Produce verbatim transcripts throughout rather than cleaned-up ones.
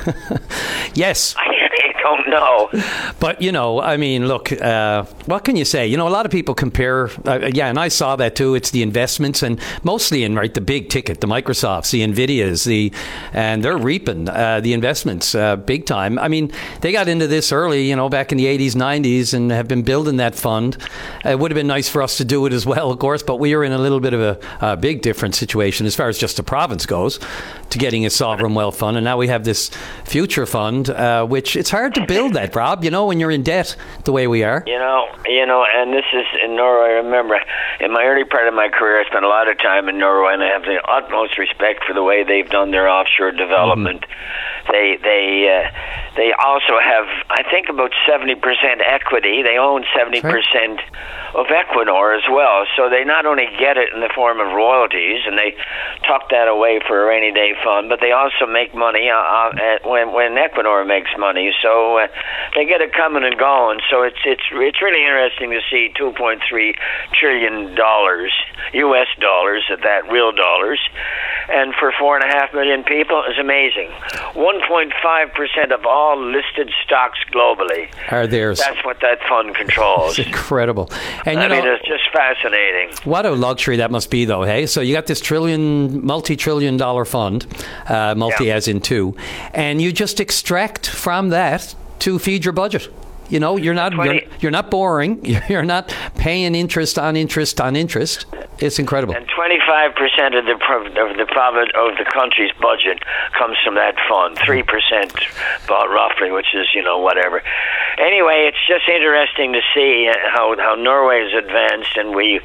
Yes. I don't know. But, you know, I mean, look, uh, what can you say? You know, a lot of people compare, uh, yeah, and I saw that too. It's the investments and mostly in, right, the big ticket, the Microsofts, the NVIDIAs, the, and they're reaping uh, the investments uh, big time. I mean, they got into this early, you know, back in the eighties, nineties and have been building that fund. It would have been nice for us to do it as well, of course, but we are in a little bit of a, a big different situation as far as just the province goes to getting a sovereign wealth fund. And now we have this future fund, uh, which it's hard to build that, Rob, you know, when you're in debt the way we are. You know, you know, and this is in Norway. I remember in my early part of my career, I spent a lot of time in Norway, and I have the utmost respect for the way they've done their offshore development. Mm-hmm. They they uh, they also have, I think, about seventy percent equity. They own seventy percent right. of Equinor as well. So they not only get it in the form of royalties, and they tuck that away for a rainy day fund, but they also make money uh, at, when when Equinor makes money. So uh, they get it coming and going. So it's it's it's really interesting to see two point three trillion dollars U S dollars at that, real dollars, and for four and a half million people is amazing. one point five percent of all listed stocks globally are theirs. That's what that fund controls. It's incredible. And you I know, mean, it's just fascinating. What a luxury that must be, though, hey? So you got this trillion, multi-trillion dollar fund, uh, multi yeah. as in two, and you just extract from that to feed your budget. You know, you're not you're, you're not boring. You're not paying interest on interest on interest. It's incredible. And twenty-five percent of the of the province of the country's budget comes from that fund. Three percent, about roughly, which is you know whatever. Anyway, it's just interesting to see how how Norway has advanced, and we.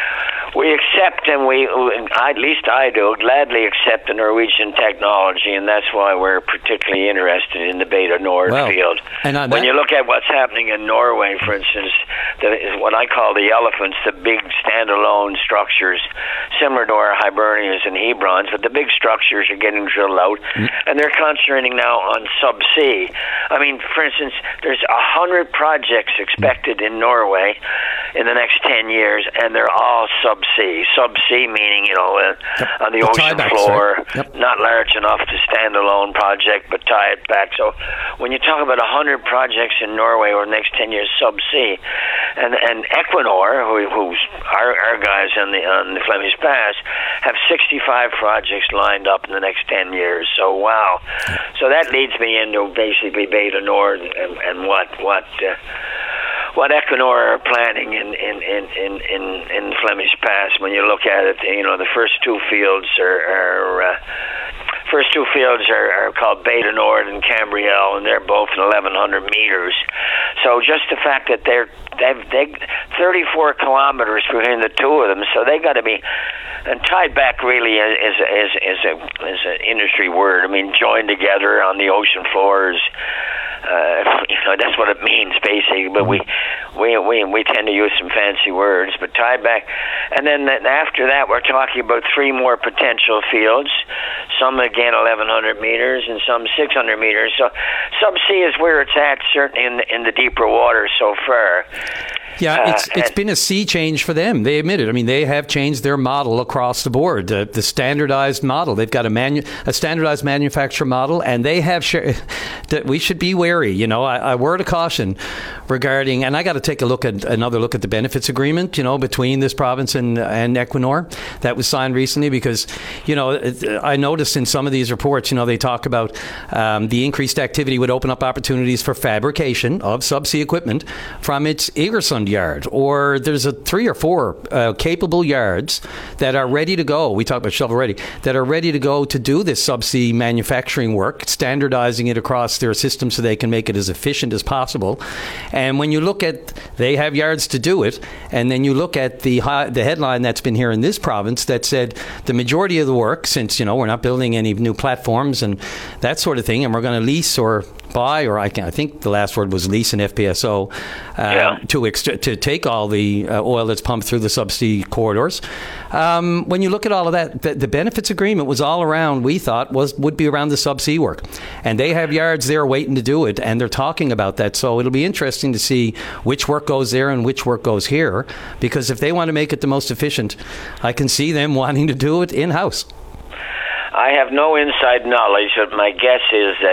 We accept, and we, at least I do, gladly accept the Norwegian technology, and that's why we're particularly interested in the Beta Nord well, field. And when you look at what's happening in Norway, for instance, the, what I call the elephants, the big standalone structures, similar to our Hibernias and Hebrons, but the big structures are getting drilled out, mm. and they're concentrating now on subsea. I mean, for instance, there's a hundred projects expected in Norway in the next ten years, and they're all subsea. Subsea meaning, you know, uh, yep. on the, the ocean floor, right? Yep. Not large enough to stand alone project, but tie it back. So when you talk about a hundred projects in Norway over the next ten years, subsea, and and Equinor, who, who's our, our guys on the on the Flemish Pass, have sixty-five projects lined up in the next ten years. So wow, so that leads me into basically Beta Nord and, and what what. Uh, What Equinor are planning in in, in, in, in in Flemish Pass, when you look at it, you know, the first two fields are, are uh, first two fields are, are called Beta Nord and Cambriel, and they're both at eleven hundred meters. So just the fact that they're they've they thirty-four kilometers between the two of them, so they got to be. And tied back really is is is a is an industry word. I mean, joined together on the ocean floors. Uh, you know, that's what it means basically. But we, we we we tend to use some fancy words. But tied back, and then after that, we're talking about three more potential fields. Some again eleven hundred meters, and some six hundred meters. So subsea is where it's at, certainly in the, in the deeper waters so far. Yeah, it's it's been a sea change for them. They admit it. I mean, they have changed their model across the board, the, the standardized model. They've got a manu- a standardized manufacturer model, and they have sh- that we should be wary. You know, a, a word of caution regarding, and I got to take a look at another look at the benefits agreement, you know, between this province and and Equinor that was signed recently, because, you know, I noticed in some of these reports, you know, they talk about um, the increased activity would open up opportunities for fabrication of subsea equipment from its Egersund yard, or there's a three or four uh, capable yards that are ready to go. We talked about shovel ready, that are ready to go to do this subsea manufacturing work, standardizing it across their system so they can make it as efficient as possible. And when you look at, they have yards to do it, and then you look at the high, the headline that's been here in this province that said the majority of the work, since, you know, we're not building any new platforms and that sort of thing, and we're going to lease or buy, or I, can, I think the last word was lease and F P S O, uh, yeah. to ex- to take all the uh, oil that's pumped through the subsea corridors. Um, when you look at all of that, the, the benefits agreement was all around, we thought, was would be around the subsea work. And they have yards there waiting to do it, and they're talking about that. So it'll be interesting to see which work goes there and which work goes here, because if they want to make it the most efficient, I can see them wanting to do it in-house. I have no inside knowledge, but my guess is that